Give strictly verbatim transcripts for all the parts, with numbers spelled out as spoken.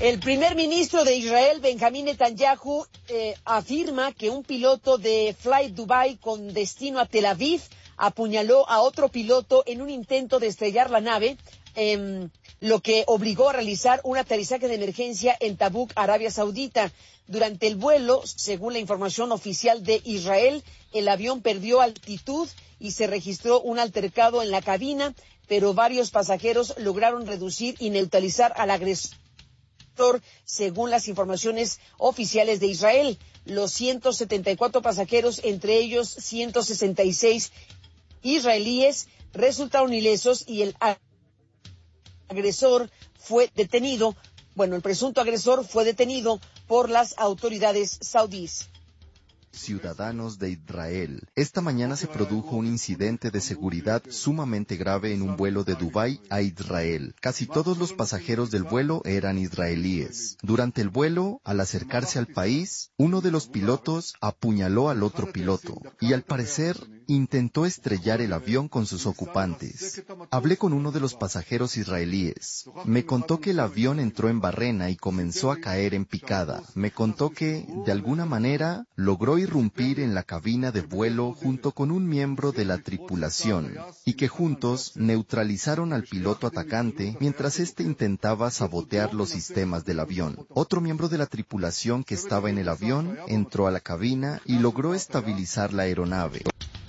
El primer ministro de Israel, Benjamín Netanyahu, eh, afirma que un piloto de Flight Dubai con destino a Tel Aviv apuñaló a otro piloto en un intento de estrellar la nave, eh, lo que obligó a realizar un aterrizaje de emergencia en Tabuk, Arabia Saudita. Durante el vuelo, según la información oficial de Israel, el avión perdió altitud y se registró un altercado en la cabina, pero varios pasajeros lograron reducir y neutralizar al agresor, según las informaciones oficiales de Israel. Los ciento setenta y cuatro pasajeros, entre ellos ciento sesenta y seis israelíes, resultaron ilesos y el agresor fue detenido, bueno, el presunto agresor fue detenido por las autoridades saudíes. Ciudadanos de Israel. Esta mañana se produjo un incidente de seguridad sumamente grave en un vuelo de Dubái a Israel. Casi todos los pasajeros del vuelo eran israelíes. Durante el vuelo, al acercarse al país, uno de los pilotos apuñaló al otro piloto y al parecer intentó estrellar el avión con sus ocupantes. Hablé con uno de los pasajeros israelíes. Me contó que el avión entró en barrena y comenzó a caer en picada. Me contó que, de alguna manera, logró irrumpir en la cabina de vuelo junto con un miembro de la tripulación y que juntos neutralizaron al piloto atacante mientras éste intentaba sabotear los sistemas del avión. Otro miembro de la tripulación que estaba en el avión entró a la cabina y logró estabilizar la aeronave.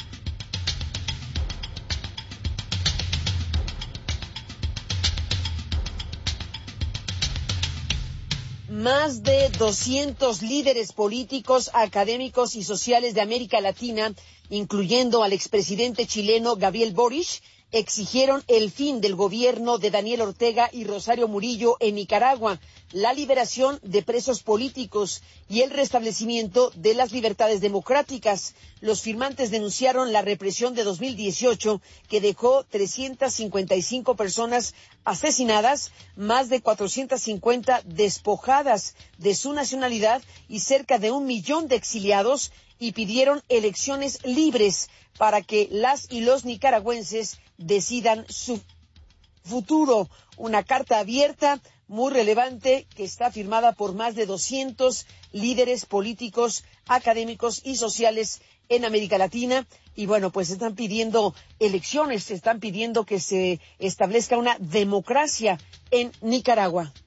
Más de doscientos líderes políticos, académicos y sociales de América Latina, incluyendo al expresidente chileno Gabriel Boric, exigieron el fin del gobierno de Daniel Ortega y Rosario Murillo en Nicaragua, la liberación de presos políticos y el restablecimiento de las libertades democráticas. Los firmantes denunciaron la represión de dos mil dieciocho, que dejó trescientas cincuenta y cinco personas asesinadas, más de cuatrocientas cincuenta despojadas de su nacionalidad y cerca de un millón de exiliados, y pidieron elecciones libres para que las y los nicaragüenses decidan su futuro. Una carta abierta muy relevante que está firmada por más de doscientos líderes políticos, académicos y sociales en América Latina. Y bueno, pues están pidiendo elecciones, están pidiendo que se establezca una democracia en Nicaragua.